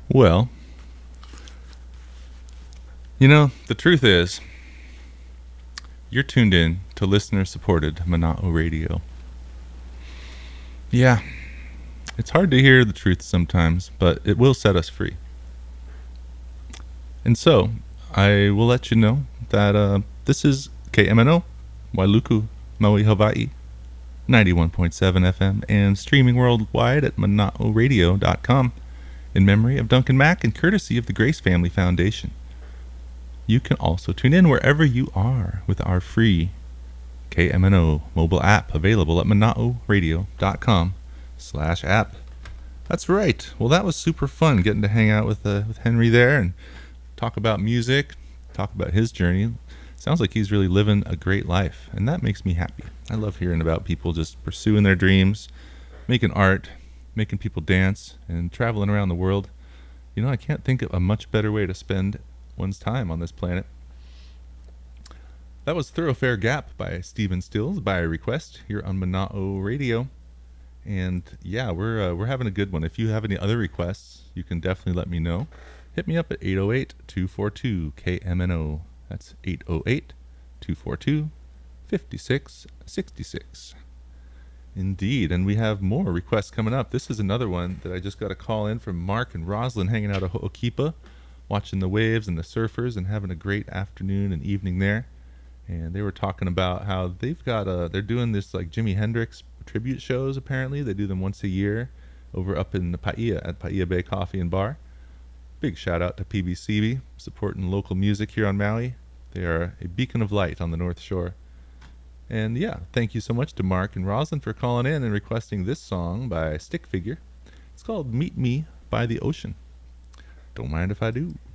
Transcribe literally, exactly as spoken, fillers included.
Well, you know, the truth is, you're tuned in to listener supported Mana'o Radio. Yeah, it's hard to hear the truth sometimes, but it will set us free. And so, I will let you know that uh, this is K M N O, Wailuku, Maui, Hawaii, ninety-one point seven F M, and streaming worldwide at mana'o radio dot com in memory of Duncan Mack and courtesy of the Grace Family Foundation. You can also tune in wherever you are with our free K M N O mobile app available at mana'o radio dot com slash app. That's right. Well, that was super fun getting to hang out with uh, with Henry there and talk about music, talk about his journey. Sounds like he's really living a great life, and that makes me happy. I love hearing about people just pursuing their dreams, making art, making people dance, and traveling around the world. You know, I can't think of a much better way to spend one's time on this planet. That was Thoroughfare Gap by Stephen Stills by request here on Mana'o Radio. And yeah, we're uh, we're having a good one. If you have any other requests, you can definitely let me know. Hit me up at eight oh eight, two four two, K M N O. That's eight oh eight, two four two, five six six six. Indeed, and we have more requests coming up. This is another one that I just got a call in from Mark and Rosalind hanging out at Ho'okipa, watching the waves and the surfers and having a great afternoon and evening there. And they were talking about how they've got a, they're doing this like Jimi Hendrix tribute shows apparently. They do them once a year over up in the Paia at Paia Bay Coffee and Bar. Big shout out to P B C B supporting local music here on Maui. They are a beacon of light on the North Shore. And yeah, thank you so much to Mark and Rosalind for calling in and requesting this song by Stick Figure. It's called Meet Me by the Ocean. Don't mind if I do.